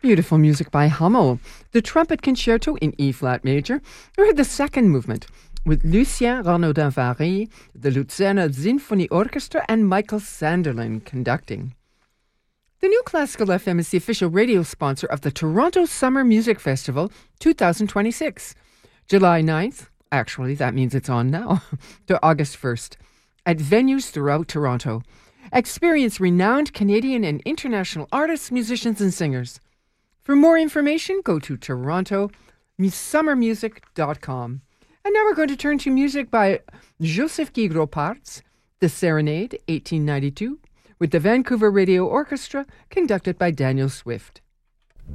Beautiful music by Hummel. The Trumpet Concerto in E-flat major. We heard the second movement with Lucien Renaudin-Vary, the Luzerner Sinfonie Orchestra, and Michael Sanderlin conducting. The New Classical FM is the official radio sponsor of the Toronto Summer Music Festival 2026. July 9th, actually that means it's on now, to August 1st, at venues throughout Toronto. Experience renowned Canadian and international artists, musicians, and singers. For more information, go to torontosummermusic.com. And now we're going to turn to music by Joseph Guy Gros-Parts, The Serenade, 1892, with the Vancouver Radio Orchestra, conducted by Daniel Swift.